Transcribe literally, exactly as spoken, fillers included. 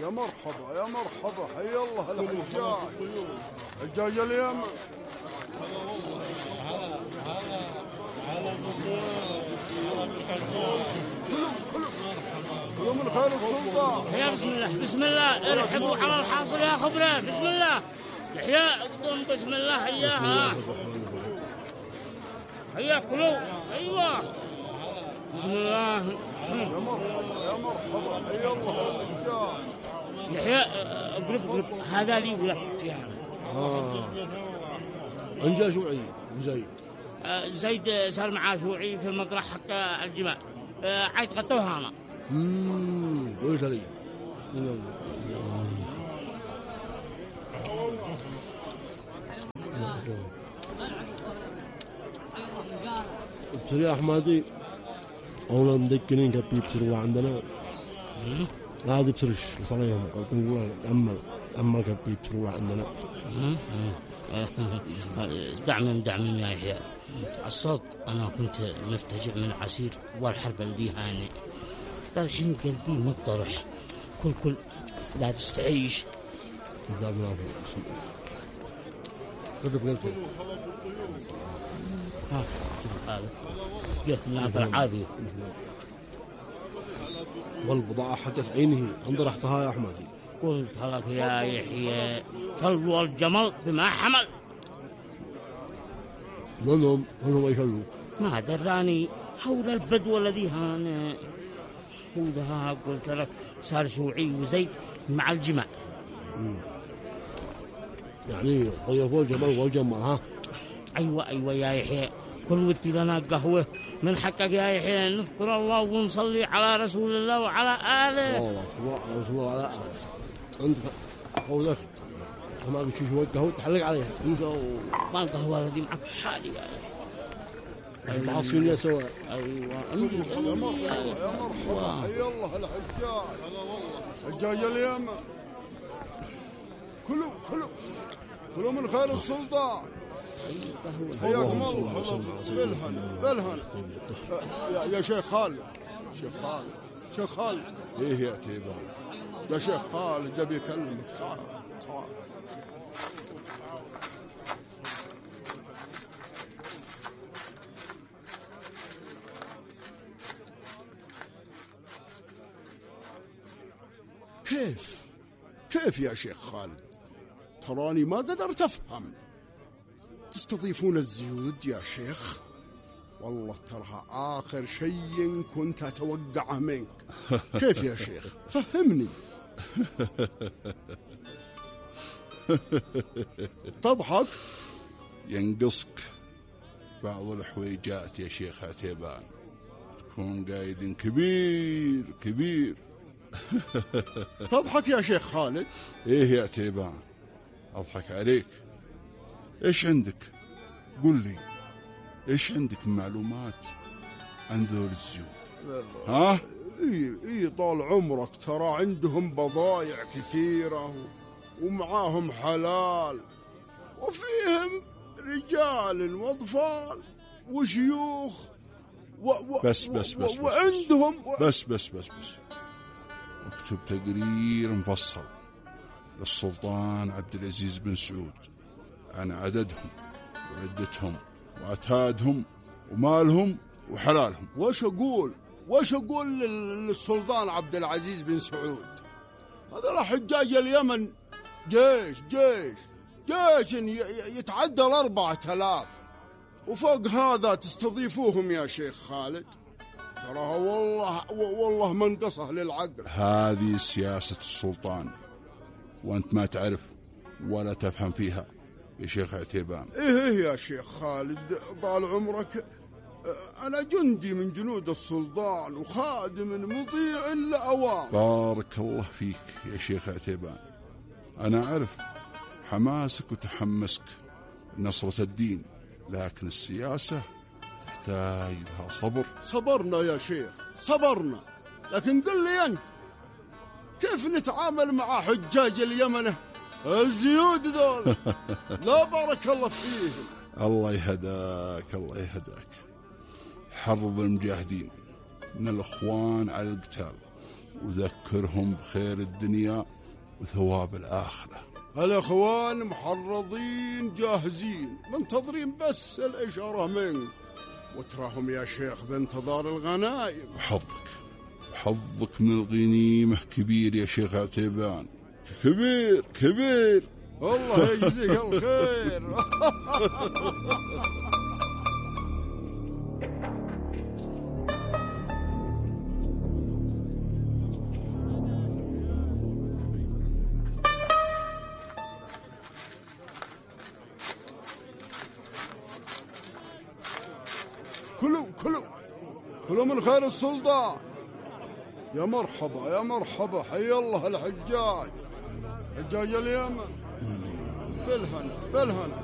يا مرحبا يا مرحبا، حي الله الحجاج، حجاج اليمن. هلا هلا هلا كلوا من خير السلطان. يا بسم الله بسم الله، ارحبوا على الحاصل يا خبره، بسم الله. الحياء قدوم بسم الله، حياها هيا كلوا. ايوه بسم الله. يا مرحبا يا مرحبا، حي الله الحجاج. يحيى اقرب اقرب، هذا لي ولك يعني. اه انجا شوعي زيد آه زيد صار معاه شوعي في المطرح حق الجماع. آه عيد غطوها انا. امم قلت لي بصير يا احمدي اولا مدكنين كبي بصيروا عندنا هذا بصيرش صليهم قلت نقول امل امل كبي بصيروا عندنا. دعم دعم يا يحيى. الصوت انا كنت مفتجع من عسير والحرب اللي هاني، الحين قلبي مطرح كل كل لا تستعيش. قدام الله قلت قلت ها شوف هذا جت لنا بالعافيه. والبضاعة حقت عينه انظر احتها يا احمدي. قلت لك يا يحيى صلوا الجمل بما حمل. منهم منهم يشلوا ما دراني حول البدو الذي هان خذها. قلت لك صار شوعي وزيد مع الجماع. يعني طيفوا الجمل والجمل. ها ايوه ايوه يا يحيى، كل ودي لنا قهوه من حقك يا يحيى، نذكر الله ونصلي على رسول الله وعلى اله. والله الله الله على انت قولك ما بشي شويه قهوه تحلق عليها انت ما القهوه الذي معك حالي يا يحيى معصين يا سوا. ايوه يا مرحبا يا مرحبا، حي الله الحجاج، حجاج اليمن. كلوا كلوا كلوا من خير السلطان. حياكم الله. بالهن بالهن يا, يا شيخ خالد. شيخ خالد شيخ خالد ايه يا تيبان؟ يا شيخ خالد ابي اكلمك. تعال تعال. كيف كيف يا شيخ خالد؟ تراني ما قدرت افهم. تستضيفون الزيود يا شيخ؟ والله ترها آخر شيء كنت أتوقعه منك. كيف يا شيخ؟ فهمني. تضحك؟ ينقصك بعض الحويجات يا شيخ عتيبان، تكون قايد كبير كبير. تضحك يا شيخ خالد؟ ايه يا عتيبان أضحك عليك؟ ايش عندك؟ قل لي ايش عندك من معلومات عن ذول الزيود؟ ها؟ اي اي طال عمرك ترى عندهم بضايع كثيرة ومعاهم حلال وفيهم رجال واطفال وشيوخ و و بس بس بس, بس وعندهم بس بس بس بس اكتب تقرير مفصل للسلطان عبد العزيز بن سعود عن عددهم وعدتهم وعتادهم ومالهم وحلالهم. وش أقول وش أقول للسلطان عبد العزيز بن سعود؟ هذا حجاج اليمن جيش جيش جيش يتعدى الأربعة آلاف، وفوق هذا تستضيفوهم يا شيخ خالد. تراها والله والله منقصه للعقل. هذه سياسة السلطان وأنت ما تعرف ولا تفهم فيها يا شيخ عتيبان. إيه إيه يا شيخ خالد طال عمرك، أنا جندي من جنود السلطان وخادم مطيع لأوامر. بارك الله فيك يا شيخ عتيبان، أنا أعرف حماسك وتحمسك لنصرة الدين، لكن السياسة تحتاج لها صبر. صبرنا يا شيخ صبرنا، لكن قل لي أنت كيف نتعامل مع حجاج اليمن الزيود ذول؟ لا بارك الله فيهم. الله يهداك الله يهداك. حرض المجاهدين من الإخوان على القتال وذكرهم بخير الدنيا وثواب الآخرة. الأخوان محرضين جاهزين منتظرين بس الإشارة منك، وتراهم يا شيخ بانتظار الغنايم. حظك حظك من الغنيمة كبير يا شيخ عتيبان، كبير كبير. والله يجزيك الخير. كلوا كلوا كلوا من خير السلطان. يا مرحبا يا مرحبا، حي الله الحجاج، حجاج اليمن. بالهنا بالهنا.